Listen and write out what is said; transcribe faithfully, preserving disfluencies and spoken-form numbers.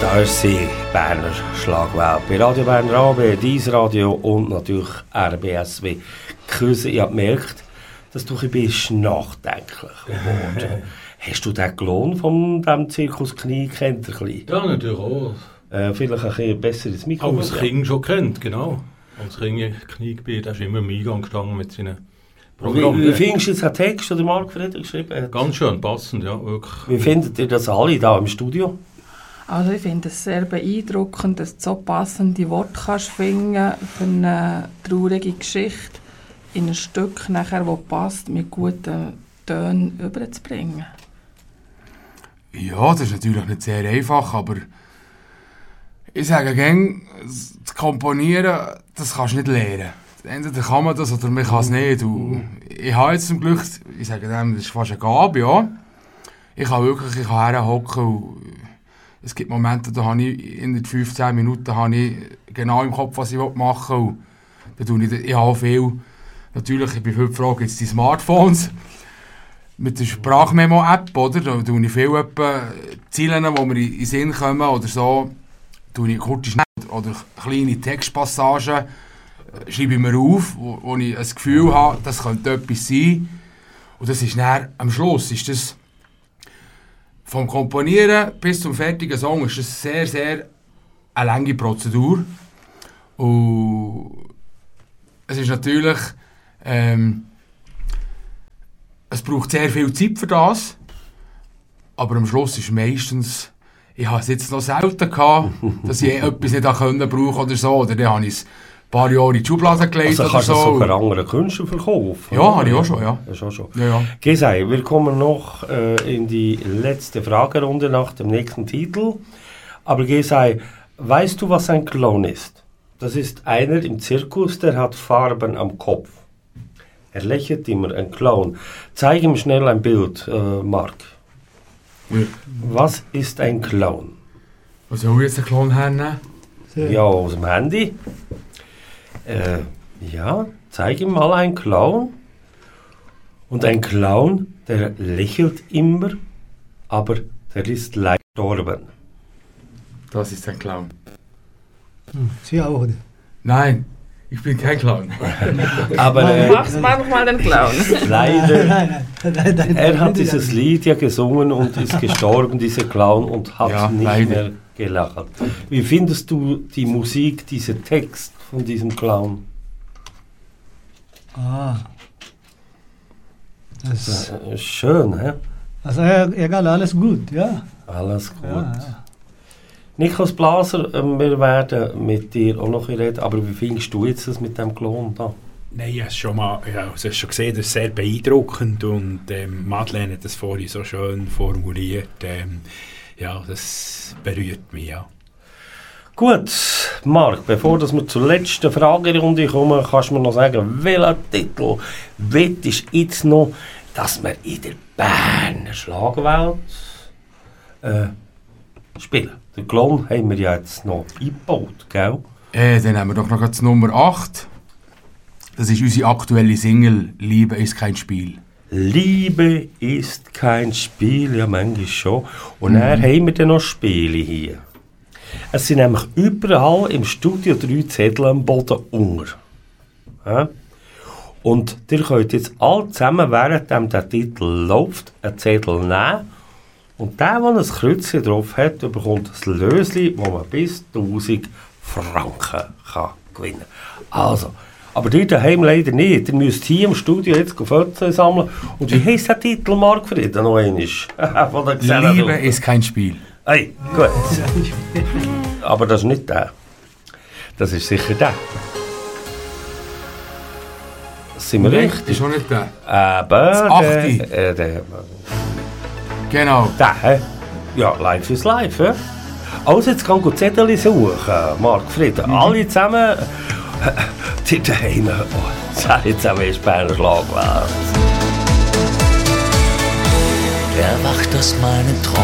Da ist sie, Berner Schlagwelt. Bei Radio Berner A B, Dies Radio und natürlich R B S W Küsse. Ich habe gemerkt, dass du ein bisschen nachdenklich geworden. Hast du den Lohn von diesem Zirkus Knie kennt? Ja, natürlich auch. Äh, vielleicht ein bisschen besser ins Mikro. Aber das Kind schon kennt, genau. Als Kniegebiet ist immer im Eingang gestanden mit seinen Programmen. Wie, wie findest du jetzt den Text, den Marc-Friedrich geschrieben hat? Ganz schön, passend, ja, wirklich. Wie findet ihr das alle da im Studio? Also ich finde es sehr beeindruckend, dass du so passende Worte kannst finden für eine traurige Geschichte in ein Stück, nachher, das passt, mit guten Tönen überzubringen. Ja, das ist natürlich nicht sehr einfach, aber ich sage gerne, das Komponieren, das kannst du nicht lernen. Entweder kann man das oder man kann es nicht. Und ich habe jetzt zum Glück, ich sage dem, das ist fast eine Gabe, ja. Ich kann wirklich, ich kann herhocken und es gibt Momente, da habe ich in den fünfzehn Minuten habe ich genau im Kopf, was ich machen will. Da tue ich, ich habe viel, natürlich, ich bin viel gefragt, jetzt die Smartphones, mit der Sprachmemo-App, oder? Da tue ich viel etwa Ziele, die mir in den Sinn kommen oder so, tue ich kurz schnell oder kleine Textpassagen, schreibe ich mir auf, wo, wo ich ein Gefühl habe, das könnte etwas sein. Und das ist dann, am Schluss ist das vom Komponieren bis zum fertigen Song ist das sehr, sehr eine lange Prozedur. Und es ist natürlich, ähm, es braucht sehr viel Zeit für das, aber am Schluss ist meistens, ich habe es jetzt noch selten gehabt, dass ich etwas nicht brauchen konnte oder so, oder dann habe ich es ein paar Jahre in die Schublade gelegt. Also kannst du so. das sogar anderen Künstlern verkaufen? Ja, habe ich auch schon, ja. Das auch schon. Ja, ja. Gesei, wir kommen noch äh, in die letzte Fragerunde nach dem nächsten Titel. Aber Gesei, weißt du, was ein Clown ist? Das ist einer im Zirkus, der hat Farben am Kopf. Er lächelt immer, ein Clown. Zeig ihm schnell ein Bild, äh, Marc. Ja. Was ist ein Clown? Was soll ich jetzt einen Clown hernehmen? Ja, aus dem Handy. Äh, ja, zeig ihm mal einen Clown. Und ein Clown, der lächelt immer, aber der ist leicht gestorben. Das ist ein Clown. Hm, Sie auch, oder? Nein, ich bin kein Clown. Aber äh, Du machst manchmal den Clown. leider, Nein, nein, nein, nein, er hat nein, dieses nein. Lied ja gesungen und ist gestorben, dieser Clown, und hat Ja, nicht leider. mehr gelacht. Wie findest du die Musik, dieser Text von diesem Clown? Ah. Das, Äh, schön, hä? also egal, alles gut, ja. Alles gut. Ja, ja. Niklas Blaser, äh, wir werden mit dir auch noch reden, aber wie findest du jetzt das mit dem Clown da? Nein, ich habe es schon mal, ja, also schon gesehen, das ist sehr beeindruckend und ähm, Madeleine hat das vorhin so schön formuliert. Ähm, ja, das berührt mich, ja. Gut, Marc, bevor dass wir zur letzten Fragerunde kommen, kannst du mir noch sagen, welcher Titel willst du jetzt noch, dass wir in der Berner Schlagwelt äh, spielen? Den Clown haben wir ja jetzt noch eingebaut, gell? Äh, dann haben wir doch noch die Nummer acht. Das ist unsere aktuelle Single «Liebe ist kein Spiel». Liebe ist kein Spiel, ja manchmal schon. Und mhm. dann haben wir dann noch Spiele hier. Es sind nämlich überall im Studio drei Zettel am Boden unter. Ja? Und ihr könnt jetzt alle zusammen, während der Titel läuft, einen Zettel nehmen. Und der, der ein Kreuzchen drauf hat, bekommt ein Löschen, wo man bis tausend Franken kann gewinnen kann. Also, aber die daheim leider nicht. Ihr müsst hier im Studio jetzt Fotos sammeln. Und wie heisst der Titel, Marc-Fried? Noch einmal. «Liebe ist kein Spiel». Hey, gut. Aber das ist nicht der. Das ist sicher der. Sind wir Nein, richtig? das ist schon nicht der. Aber Das Achte. der, äh, der, Genau. der, hä? Ja, live ist live, hä? Also jetzt kann ich Zettel suchen, Marc-Fried. Mhm. Alle zusammen, die daheim, oh, alle zusammen ist Berner Schlagwelt. Erwacht aus meinen Träumen